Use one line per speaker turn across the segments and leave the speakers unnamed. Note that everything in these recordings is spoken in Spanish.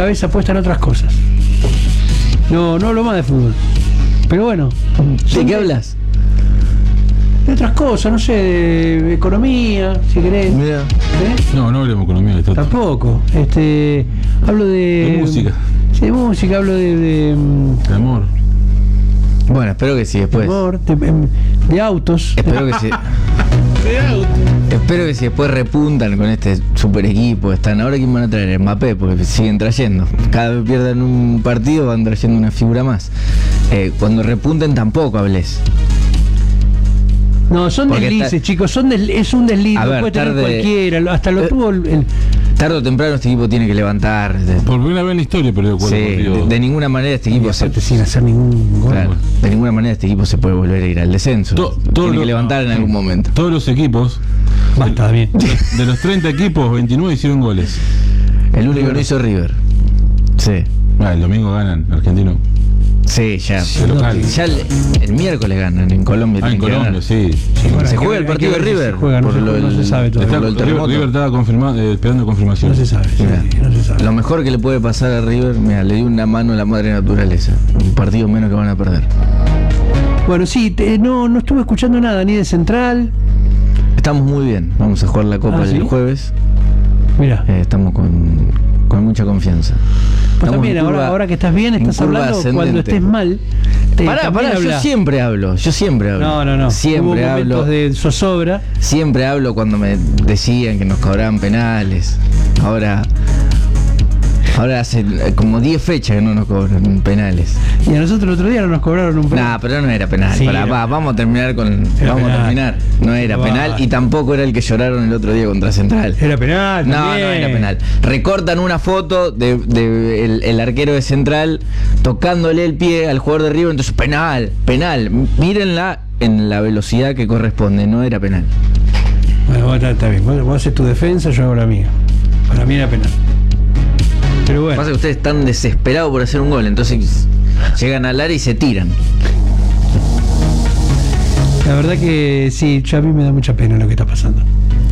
cabeza puesta en otras cosas. No hablo más de fútbol. Pero bueno.
¿De qué hablas?
De otras cosas, no sé, de economía, si querés.
Mira.
No hablemos de economía.
Tampoco. Hablo de
música.
Sí, de música, hablo de
amor.
Bueno, espero que sí después.
De autos.
Espero que sí. Espero que si después repuntan con este super equipo, están ahora quién van a traer, Mbappé, porque siguen trayendo. Cada vez pierdan un partido van trayendo una figura más. Cuando repunten tampoco hables.
No, son deslices, chicos, es un desliz,
a ver,
puede tener cualquiera, hasta lo tuvo
tarde o temprano este equipo tiene que levantar.
Por primera vez en la historia perdió cuatro partidos.
De ninguna manera este equipo
sin hacer ningún gol.
Claro, de ninguna manera este equipo se puede volver a ir al descenso. Tiene que levantar en algún momento.
Todos los equipos,
basta bien.
De los 30 equipos, 29 hicieron goles.
El único que no hizo River. Sí.
El domingo ganan, argentino.
Sí, ya.
Ya
el miércoles ganan en Colombia.
En Colombia, sí.
¿Se juega el partido de River?
No se sabe todavía.
River estaba esperando confirmación.
No se sabe. No se sabe.
Lo mejor que le puede pasar a River, mira, le dio una mano a la madre naturaleza. Un partido menos que van a perder.
Bueno, sí, no estuve escuchando nada, ni de Central.
Estamos muy bien. Vamos a jugar la Copa el jueves.
Mira.
Estamos con mucha confianza.
Pues también, ahora que estás bien, estás hablando ascendente. Cuando estés mal.
Pará, yo siempre hablo.
No.
Siempre hablo.
De zozobra.
Siempre hablo cuando me decían que nos cobraban penales. Ahora hace como 10 fechas que no nos cobran penales.
Y a nosotros el otro día no nos cobraron un penal.
Nah, pero no era penal.
Sí,
vamos a terminar con. No era penal y tampoco era el que lloraron el otro día contra Central.
Era penal.
No era penal. Recortan una foto de el arquero de Central tocándole el pie al jugador de River, entonces penal. Mírenla en la velocidad que corresponde, no era penal.
Bueno, está bien. Vos haces tu defensa, yo hago la mía. Para mí era penal. Pero bueno.
Pasa que ustedes están desesperados por hacer un gol, entonces llegan al área y se tiran.
La verdad que sí, ya a mí me da mucha pena lo que está pasando.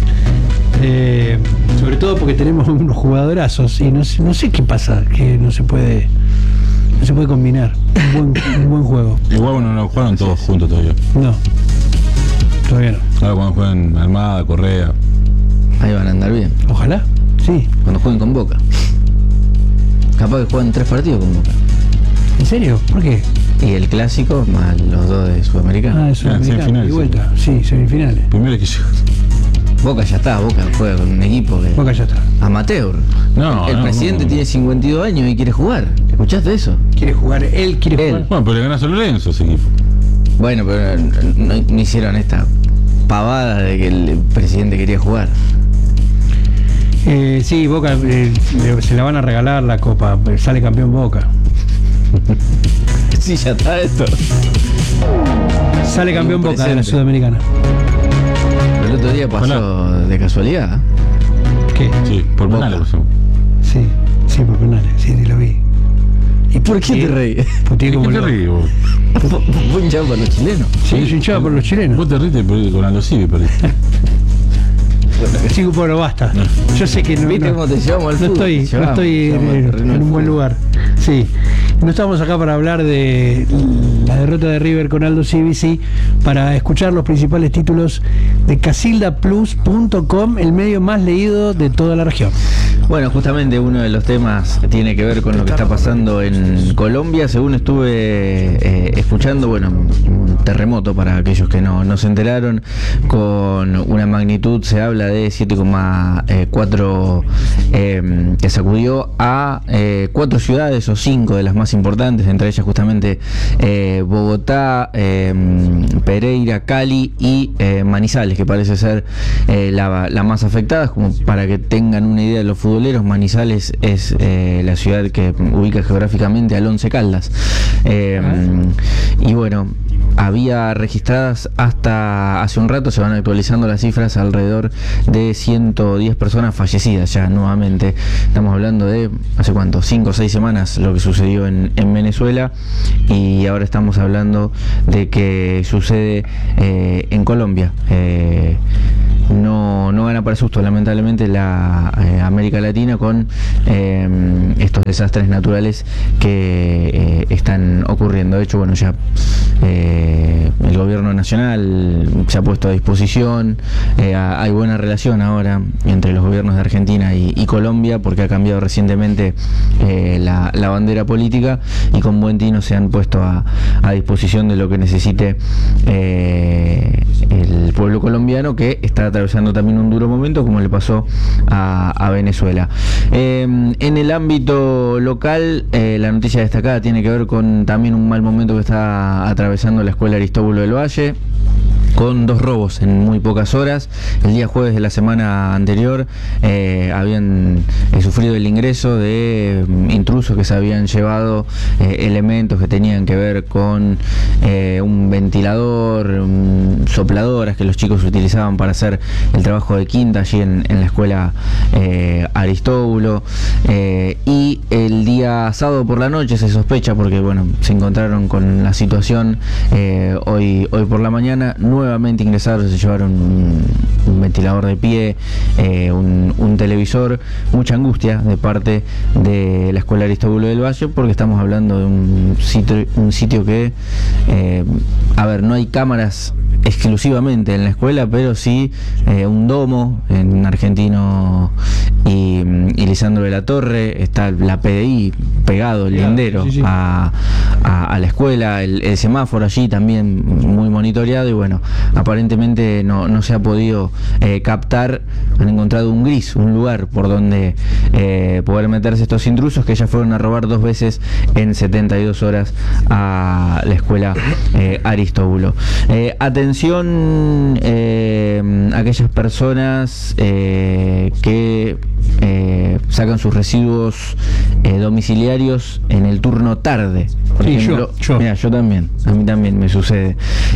Sobre todo porque tenemos unos jugadorazos y no sé qué pasa, que no se puede combinar un buen juego.
Igual no jugaron todos juntos todavía.
No, todavía no.
Ahora cuando jueguen Almada, Correa.
Ahí van a andar bien.
Ojalá, sí.
Cuando jueguen con Boca. Capaz que juegan 3 partidos con Boca.
¿En serio? ¿Por qué?
Y el clásico más los 2 de Sudamericana.
De Sudamericana.
Semifinales.
Y vuelta. Sí, semifinales.
Primero que yo.
Boca ya está, Boca juega con un equipo que.
Boca ya está.
Amateur. El presidente tiene 52 años y quiere jugar. ¿Escuchaste eso?
Quiere jugar, él quiere jugar.
Bueno, pero le ganas a Lorenzo ese equipo.
Bueno, pero no hicieron esta pavada de que el presidente quería jugar.
Sí, Boca se la van a regalar la copa, sale campeón Boca.
Sí, ya está esto.
Sale campeón Boca de la Sudamericana.
El otro día pasó de casualidad.
¿Qué?
Sí, por penales.
Sí, por penales, sí, lo vi.
¿Y por qué te reís?
¿Por qué te reís vos?
¿Vos hinchado por los chilenos?
Sí, yo hinchado por los chilenos.
Vos te reíste con Aldo Civi, perdiste.
Sí, bueno, basta. Yo sé que no estoy en un buen lugar. Sí. No estamos acá para hablar de la derrota de River con Aldo Civi, sí, para escuchar los principales títulos de casildaplus.com, el medio más leído de toda la región.
Bueno, justamente uno de los temas tiene que ver con lo que está pasando en Colombia. Según estuve escuchando, bueno, un terremoto para aquellos que no se enteraron, con una magnitud, se habla de 7,4 que sacudió a 4 ciudades o 5 de las más importantes, entre ellas justamente Bogotá, Pereira, Cali y Manizales, que parece ser la más afectada. Como para que tengan una idea de los futboleros, Manizales es la ciudad que ubica geográficamente al Once Caldas. Y bueno, había registradas hasta hace un rato, se van actualizando las cifras, alrededor de 110 personas fallecidas ya nuevamente. Estamos hablando de, ¿hace cuánto? 5 o 6 semanas lo que sucedió en Venezuela, y ahora estamos hablando de que sucede en Colombia. No gana para susto, lamentablemente, la América Latina con estos desastres naturales que están ocurriendo. De hecho, bueno, ya el gobierno nacional se ha puesto a disposición. Hay buena relación ahora entre los gobiernos de Argentina y Colombia, porque ha cambiado recientemente la bandera política, y con buen tino se han puesto a disposición de lo que necesite el pueblo colombiano, que está atravesando también un duro momento, como le pasó a Venezuela. En el ámbito local, la noticia destacada tiene que ver con también un mal momento que está atravesando la escuela Aristóbulo del Valle, con 2 robos en muy pocas horas. El día jueves de la semana anterior habían sufrido el ingreso de intrusos que se habían llevado elementos que tenían que ver con un ventilador, sopladoras que los chicos utilizaban para hacer el trabajo de quinta allí en la escuela Aristóbulo. Y el día sábado por la noche se sospecha, porque bueno, se encontraron con la situación hoy por la mañana, nuevamente ingresaron, se llevaron un ventilador de pie, un televisor. Mucha angustia de parte de la escuela Aristóbulo del Valle, porque estamos hablando de un sitio que, no hay cámaras exclusivamente en la escuela, pero sí un domo en Argentino y Lisandro de la Torre. Está la PDI pegado, el lindero, sí. a la escuela, el semáforo allí también muy monitoreado, y bueno, aparentemente no se ha podido captar. Han encontrado un gris, un lugar por donde poder meterse estos intrusos, que ya fueron a robar 2 veces en 72 horas a la escuela Aristóbulo. Atención, aquellas personas que sacan sus residuos domiciliarios en el turno tarde. Por ejemplo, mira, yo también, a mí también me sucede.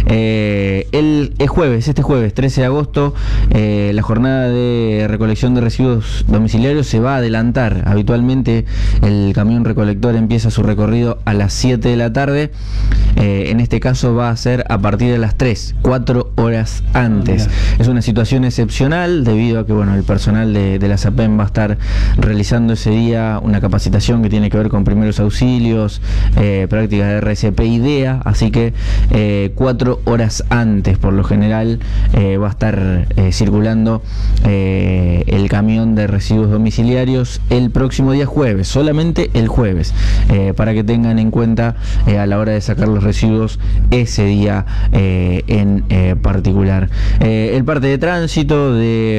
Este jueves 13 de agosto, la jornada de recolección de residuos domiciliarios se va a adelantar. Habitualmente el camión recolector empieza su recorrido a las 7 de la tarde. En este caso va a ser a partir de las 3, 4 horas antes. Es una situación excepcional debido a que bueno, el personal de la SAPEM va a estar realizando ese día una capacitación que tiene que ver con primeros auxilios, prácticas de RCP y DEA, así que 4 horas antes por lo general va a estar circulando el camión de residuos domiciliarios el próximo día jueves, solamente el jueves, para que tengan en cuenta a la hora de sacar los residuos ese día en particular. El parte de tránsito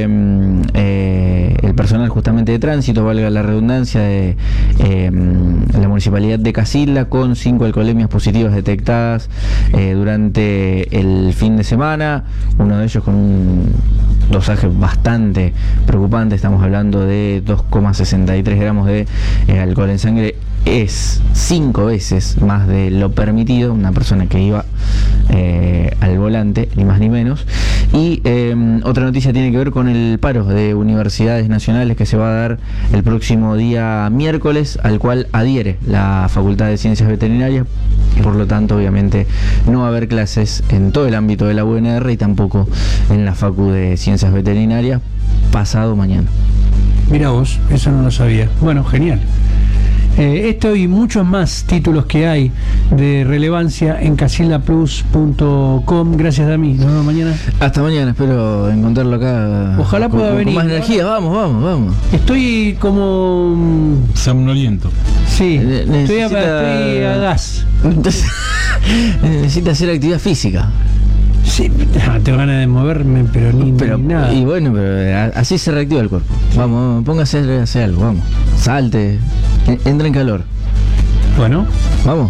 el personal justamente de tránsito, valga la redundancia, de la municipalidad de Casilda, con 5 alcoholemias positivas detectadas durante el fin de semana, uno de ellos con un dosaje bastante preocupante. Estamos hablando de 2,63 gramos de alcohol en sangre. Es 5 veces más de lo permitido, una persona que iba al volante, ni más ni menos. Y otra noticia tiene que ver con el paro de universidades nacionales que se va a dar el próximo día miércoles, al cual adhiere la Facultad de Ciencias Veterinarias. Por lo tanto, obviamente, no va a haber clases en todo el ámbito de la UNR y tampoco en la Facu de Ciencias Veterinarias pasado mañana.
Mira vos, eso no lo sabía. Bueno, genial. Esto y muchos más títulos que hay de relevancia en casildaplus.com. Gracias, Dami. Nos vemos mañana.
Hasta mañana, espero encontrarlo acá.
Ojalá pueda venir.
Con más energía, vamos.
Estoy como...
somnoliento.
Sí, estoy a gas.
Necesita hacer actividad física.
Sí, tengo ganas de moverme, pero ni nada.
Y bueno, pero así se reactiva el cuerpo. Vamos, póngase a hacer algo, vamos. Salte, entra en calor.
Bueno.
Vamos,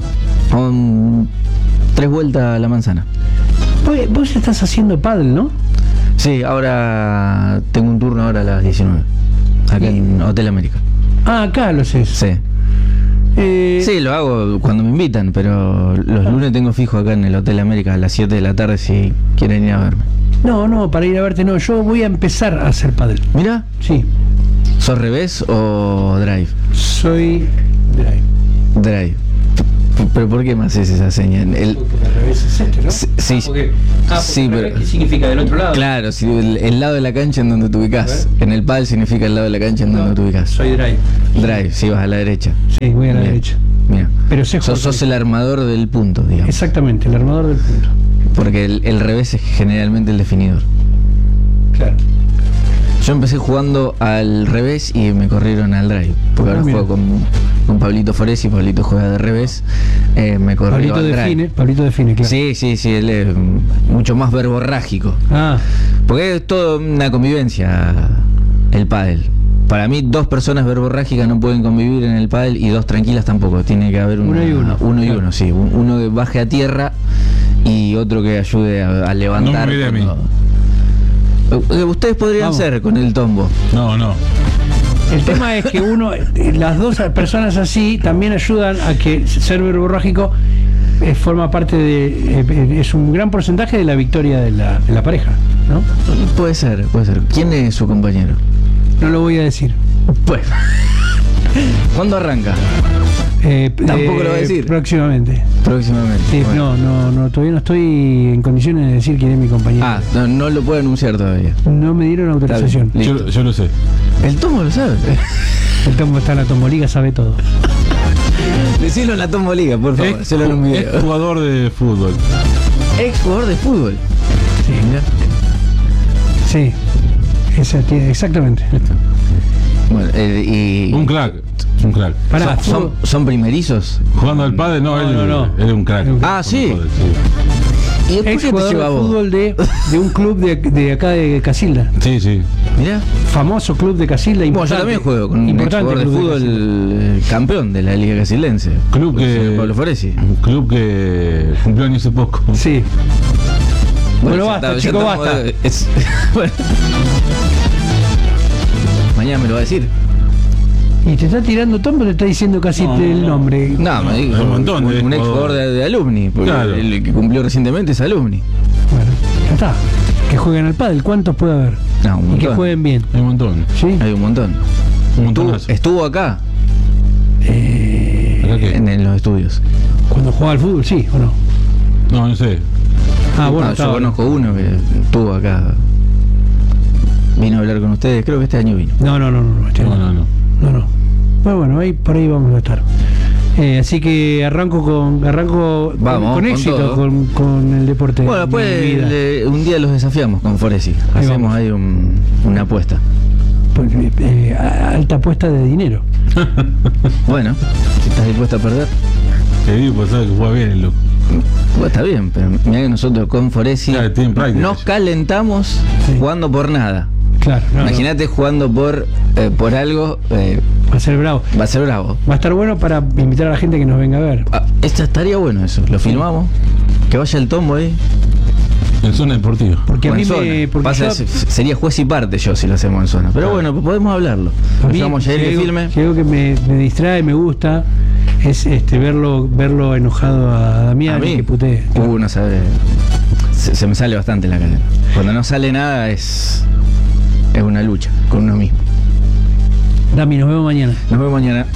3 vueltas a la manzana.
Vos ya estás haciendo pádel, ¿no?
Sí, ahora tengo un turno ahora a las 19. Acá en Hotel América.
Ah, acá lo sé.
Sí. Sí, lo hago cuando me invitan, pero los lunes tengo fijo acá en el Hotel América a las 7 de la tarde si quieren ir a verme.
No, para ir a verte no. Yo voy a empezar a hacer pádel.
¿Mira?
Sí.
¿Sos revés o drive?
Soy
Drive. ¿Pero por qué más es esa seña?
Porque al revés es este, ¿no?
Sí, sí, pero
¿qué significa del otro lado?
claro, si el lado de la cancha en donde te ubicás. En el pádel significa el lado de la cancha en donde te ubicás.
Soy drive.
Drive, si vas a la derecha.
Sí, voy a la
Bien.
derecha.
Mira.
Pero sé jugar.
Sos el armador del punto, digamos.
Exactamente, el armador del punto.
Porque el revés es generalmente el definidor.
Claro.
Yo empecé jugando al revés y me corrieron al drive. Porque ahora
mira.
juego con Pablito Foresi, Pablito juega de revés. Me corrió al drive.
Pablito define, claro.
Sí, él es mucho más verborrágico.
Ah,
Porque es toda una convivencia el pádel. Para mí, 2 personas verborrágicas no pueden convivir en el pádel y 2 tranquilas tampoco. Tiene que haber
Uno y uno.
Uno, sí. Uno que baje a tierra y otro que ayude a levantar.
No me mire a mí.
Ustedes podrían
Vamos.
ser con el tombo.
No.
el tema es que las dos personas así también ayudan a que ser verborrágico forma parte es un gran porcentaje de la victoria de la pareja, ¿no?
Puede ser. ¿Quién es su compañero?
No lo voy a decir.
Pues. ¿Cuándo arranca? Tampoco lo voy a decir.
Próximamente.
Próximamente.
Sí,
Bueno.
no, todavía no estoy en condiciones de decir quién es mi compañero.
No lo puedo anunciar todavía.
No me dieron autorización.
Está bien.
Yo lo sé.
El tomo lo sabe.
El tombo está en la tomboliga, sabe todo.
Decilo en la Tomboliga, por favor. Hacelo en un video.
Es jugador de fútbol.
Ex jugador de fútbol.
Sí.
Mirá.
Sí. Exactamente.
Bueno, y.
Un crack.
Pará,
¿Son primerizos?
Jugando al padre, no,
No.
él es un crack.
Ah, sí.
Joder,
¿Y después
ex
qué te
jugador
lleva
de
a vos?
fútbol de un club de acá de Casilda.
Sí.
Mirá.
Famoso club de Casilda.
Bueno, yo
Importante.
también juego con un ex
Importante
jugador de
club
fútbol
Casilda.
campeón de la Liga Casilense.
Club que.
Pablo Foresi.
Un club que cumplió años hace poco.
Sí. Bueno,
ya
basta,
está,
chico,
ya
basta.
Bueno. Mañana me lo va a decir.
Y te está tirando tombo, te está diciendo casi el nombre.
No, me digo.
Hay un montón de
un ex jugador de alumni. Porque
Claro.
el que cumplió recientemente es alumni.
Bueno, ya está. Que jueguen al pádel, ¿cuántos puede haber?
No, un
Y que
montón.
jueguen bien.
Hay un montón.
¿Sí?
Hay un montón.
Un montonazo.
Estuvo acá,
¿Acá qué?
en los estudios.
Cuando juega al fútbol, sí o no.
No sé.
Ah, bueno,
Yo
estaba.
conozco uno que estuvo acá. Vino a hablar con ustedes, creo que este año vino.
No, este año.
No.
No. Bueno, por ahí vamos a estar. Así que arranco
Vamos,
con
con
éxito
todo.
con el deporte.
Bueno,
de mi vida.
después un día los desafiamos con Foresi.
Ahí
Hacemos
vamos.
ahí una apuesta.
Alta apuesta de dinero.
Bueno, si estás dispuesto a perder,
Te digo, pues sabe que juega bien el loco.
pues está bien, pero mira que nosotros con Foresi
Claro, tienen práctica.
nos calentamos
Sí.
jugando por nada.
Claro.
Imagínate jugando por algo,
Va a ser bravo.
va a ser bravo.
Va a estar bueno para invitar a la gente que nos venga a ver.
Estaría bueno eso, lo filmamos, que vaya el tombo ahí.
En zona deportiva.
Porque a
O en
mí
zona.
me. Porque
Pasa,
yo-
sería juez y parte yo si lo hacemos en zona. Pero
Claro.
bueno, podemos hablarlo.
a mí,
Vamos a ir
si
que
algo-
filme.
si algo que me distrae, me gusta, es verlo enojado a Damián
A mí,
y que putee.
no sabe. Se me sale bastante la cadena. Cuando no sale nada es una lucha con uno mismo.
Dami, nos vemos mañana.
Nos vemos mañana.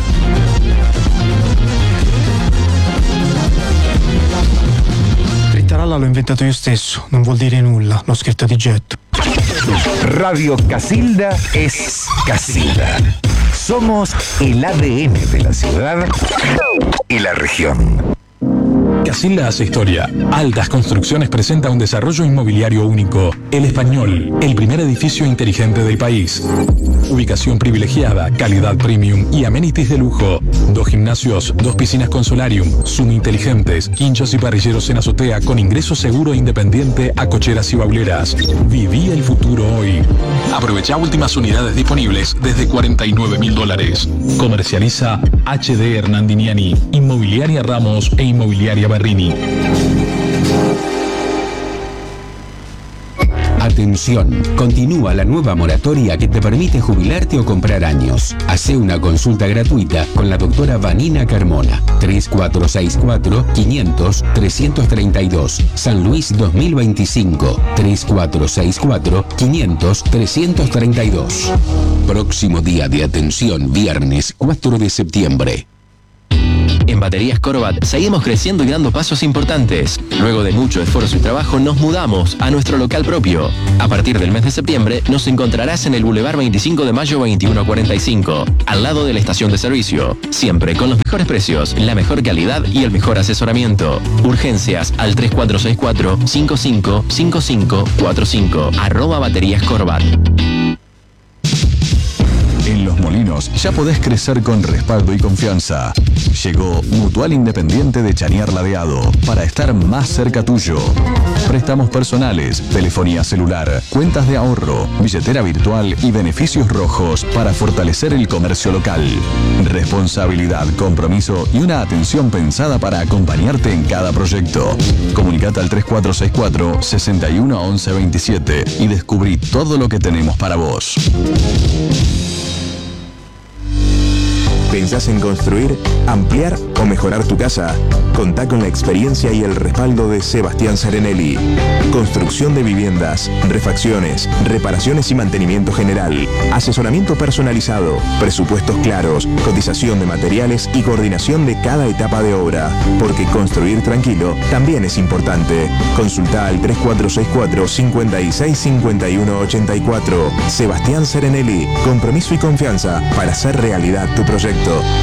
Frittaralla l'ho inventato io stesso, non vuol dire nulla, l'ho scritto di getto.
Radio Casilda es Casilda. Somos el ADN de la ciudad y la región.
Casilda hace historia. Altas Construcciones presenta un desarrollo inmobiliario único. El Español, el primer edificio inteligente del país. Ubicación privilegiada, calidad premium y amenities de lujo. 2 gimnasios, 2 piscinas con solarium, Zoom inteligentes, quinchos y parrilleros en azotea con ingreso seguro e independiente a cocheras y bauleras. Viví el futuro hoy. Aprovecha últimas unidades disponibles desde $49.000. Comercializa HD Hernandiniani, Inmobiliaria Ramos e Inmobiliaria Berrini.
Atención, continúa la nueva moratoria que te permite jubilarte o comprar años. Hacé una consulta gratuita con la doctora Vanina Carmona. 3464-500-332. San Luis 2025. 3464-500-332. Próximo día de atención, viernes 4 de septiembre.
En Baterías Corbat seguimos creciendo y dando pasos importantes. Luego de mucho esfuerzo y trabajo nos mudamos a nuestro local propio. A partir del mes de septiembre nos encontrarás en el Boulevard 25 de Mayo 2145, al lado de la estación de servicio. Siempre con los mejores precios, la mejor calidad y el mejor asesoramiento. Urgencias al 3464-555545. @Baterías Corbat.
En Los Molinos ya podés crecer con respaldo y confianza. Llegó Mutual Independiente de Chañar Ladeado para estar más cerca tuyo. Préstamos personales, telefonía celular, cuentas de ahorro, billetera virtual y beneficios rojos para fortalecer el comercio local. Responsabilidad, compromiso y una atención pensada para acompañarte en cada proyecto. Comunicate al 3464-611127 y descubrí todo lo que tenemos para vos.
¿Pensás en construir, ampliar o mejorar tu casa? Contá con la experiencia y el respaldo de Sebastián Serenelli. Construcción de viviendas, refacciones, reparaciones y mantenimiento general, asesoramiento personalizado, presupuestos claros, cotización de materiales y coordinación de cada etapa de obra. Porque construir tranquilo también es importante. Consulta al 3464-565184. Sebastián Serenelli, compromiso y confianza para hacer realidad tu proyecto.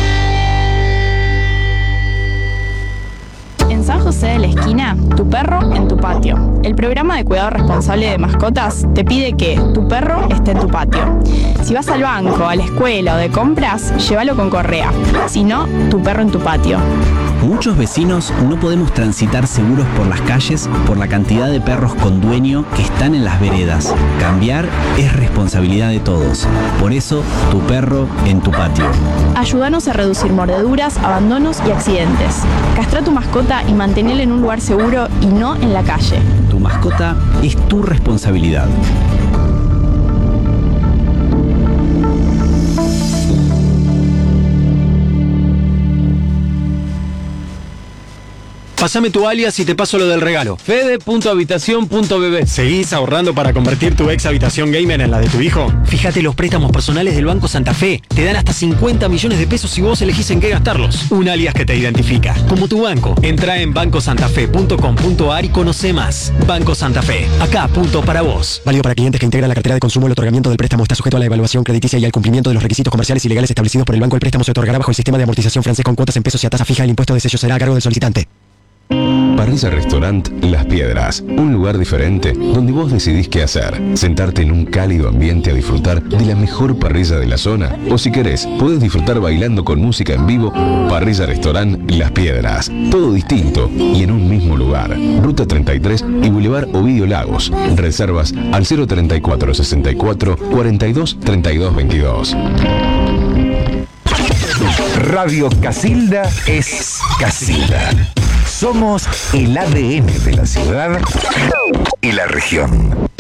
En San José de la Esquina, tu perro en tu patio. El programa de cuidado responsable de mascotas te pide que tu perro esté en tu patio. Si vas al banco, a la escuela o de compras, llévalo con correa. Si no, tu perro en tu patio.
Muchos vecinos no podemos transitar seguros por las calles por la cantidad de perros con dueño que están en las veredas. Cambiar es responsabilidad de todos. Por eso, tu perro en tu patio.
Ayúdanos a reducir mordeduras, abandonos y accidentes. Castra tu mascota y manténla en un lugar seguro y no en la calle.
Tu mascota es tu responsabilidad.
Pásame tu alias y te paso lo del regalo. Fede.habitación.bb. ¿Seguís ahorrando para convertir tu ex habitación gamer en la de tu hijo? Fíjate los préstamos personales del Banco Santa Fe. Te dan hasta 50 millones de pesos si vos elegís en qué gastarlos. Un alias que te identifica, como tu banco. Entra en bancosantafe.com.ar y conoce más. Banco Santa Fe. Acá, punto para vos.
Válido para clientes que integran la cartera de consumo. El otorgamiento del préstamo está sujeto a la evaluación crediticia y al cumplimiento de los requisitos comerciales y legales establecidos por el banco. El préstamo se otorgará bajo el sistema de amortización francés con cuotas en pesos y a tasa fija. El impuesto de sello será a cargo del solicitante.
Parrilla Restaurant Las Piedras, un lugar diferente donde vos decidís qué hacer, sentarte en un cálido ambiente a disfrutar de la mejor parrilla de la zona, o si querés, podés disfrutar bailando con música en vivo. Parrilla Restaurant Las Piedras, todo distinto y en un mismo lugar. Ruta 33 y Boulevard Ovidio Lagos. Reservas al 034 64 42 32 22.
Radio Casilda es Casilda. Somos el ADN de la ciudad y la región.